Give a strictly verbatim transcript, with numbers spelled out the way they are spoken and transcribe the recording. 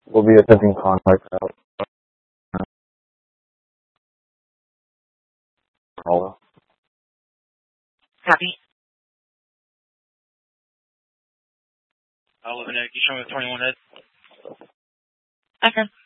We'll be attempting contact out. Call. Copy. eleven, you show me the twenty-one head. Okay.